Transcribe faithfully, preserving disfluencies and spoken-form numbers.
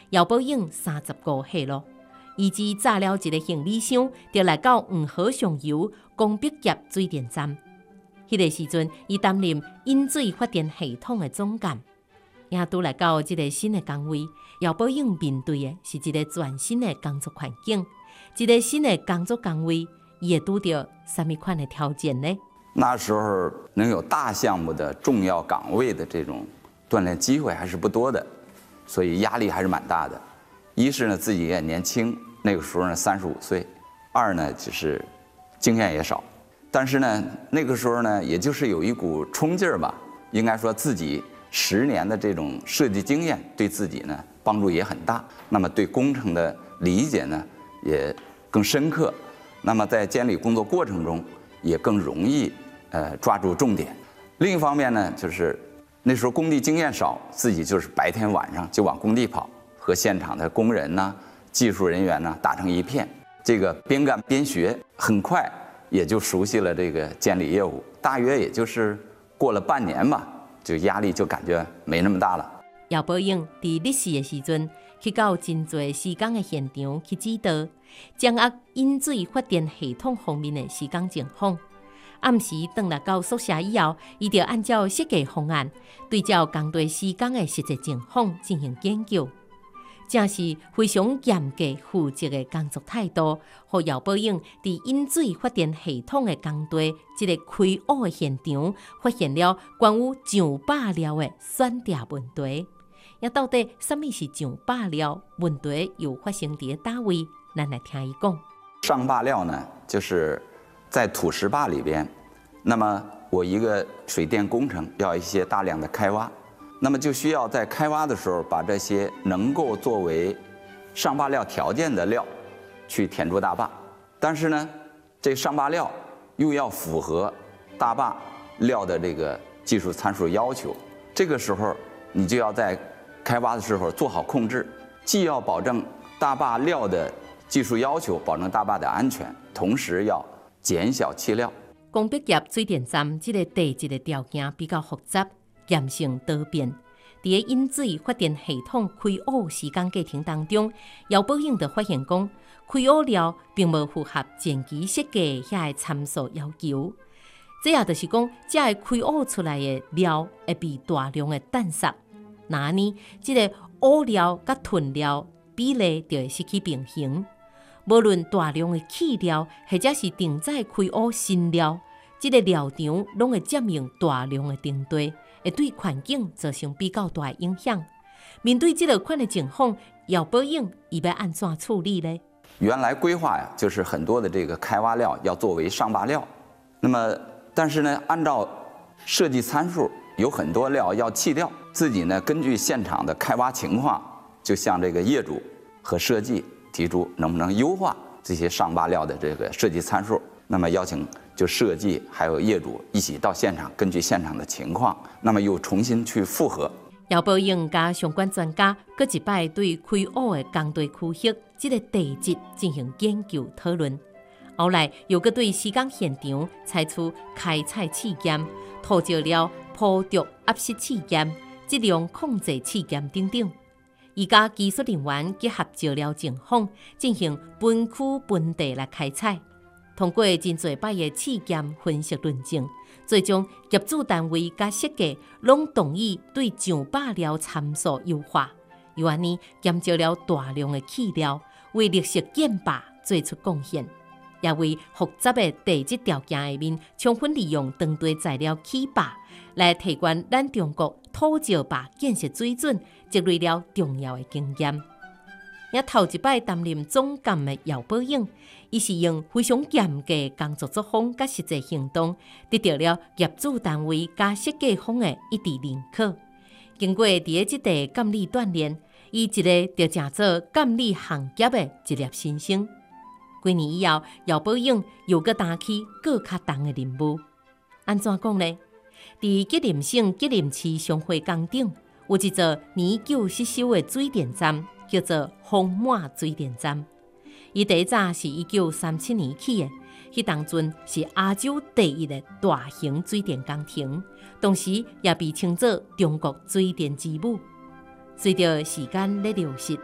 姚宝英三十五岁了，伊只炸了一个行李箱，就来到黄河上游江碧业水电站。迄个时阵，伊担任引水发电系统的总监。也拄来到这个新的岗位，姚宝英面对的是一个全新的工作环境，一个新的工作岗位，伊会拄到什么款的挑战呢？ 那时候能有大项目的重要岗位的这种锻炼机会还是不多的，所以压力还是蛮大的。一是呢自己也年轻，那个时候呢三十五岁；二呢就是经验也少。但是呢那个时候呢，也就是有一股冲劲儿吧，应该说自己十年的这种设计经验对自己呢帮助也很大。那么对工程的理解呢也更深刻。那么在监理工作过程中也更容易呃抓住重点。另一方面呢，就是那时候工地经验少，自己就是白天晚上就往工地跑，和现场的工人呐、技术人员呐打成一片。这个边干边学，很快也就熟悉了这个监理业务。大约也就是过了半年吧，就压力就感觉没那么大了。 姚宝英伫历史的时阵，去到真侪施工的现场去指导，掌握引水发电系统方面的施工情况。暗时回来到宿舍以后，伊就按照设计方案，对照工地施工的实际情况进行研究。正是非常严格负责的工作态度，让姚宝英伫引水发电系统的工地这个开挖的现场，发现了关于上百料的选定问题。也到底什么是上百料？问题又发生伫哪位？咱来听伊讲。 上坝料呢，就是在土石坝里边，那么我一个水电工程要一些大量的开挖。那么就需要在开挖的时候，把这些能够作为上坝料条件的料去填入大坝，但是呢，这上坝料又要符合大坝料的这个技术参数要求。这个时候，你就要在开挖的时候做好控制，既要保证大坝料的技术要求，保证大坝的安全，同时要减小气料。 江碧业水电站这个地质的条件比较复杂。严性多变，伫个引水发电系统开挖施工过程当中，姚宝英就发现讲，开挖料并无符合前期设计遐个参数要求。这也就是讲，这个开挖出来的料会被大量的氮杀，那呢，这个挖料甲囤料比例就会失去平衡。无论大量的气料，或者是定在开挖新料，这个料场拢会占用大量的场地。会对环境造成比较大的影响。面对这个款的情况，姚宝英伊要安怎处理呢？ 原来规划呀，就是很多的这个开挖料要作为上坝料，那么但是呢，按照设计参数，有很多料要弃掉。自己呢，根据现场的开挖情况，就向这个业主和设计提出能不能优化这些上坝料的这个设计参数。那么邀请就设计还有业主一起到现场，根据现场的情况，那么又重新去复核。 姚宝英加相关专家各一摆对开挖的工地区域这个地质进行研究讨论，后来又搁对施工现场采取开采试验、土石料铺筑压实试验、质量控制试验等等。伊甲技术人员结合石料情况，进行分区分地来开采。通过真侪摆的试验分析论证，最终业主单位甲设计拢同意对上坝料参数优化，又安尼减少了大量的气料，为绿色建坝做出贡献，也为复杂的地质条件下面充分利用当地材料起坝，来提高咱中国土石坝建设水准，积累了重要的经验。也头一摆担任总监的姚宝英，伊是用非常严格的工作作风甲实际行动，得到了业主单位甲设计方的一致认可。经过伫个即地监理锻炼，伊一个就成做监理行业的一粒新星。几年以后，姚宝英又搁担起更较重的任务。安怎讲呢？伫吉林省吉林市上会岗顶，有一座年久失修的水电站。叫做丰满水电站，伊第一早是一九三七年起的，迄当阵是亚洲第一的大型水电工程，同时也被称作中国水电之母。随着时间的流逝，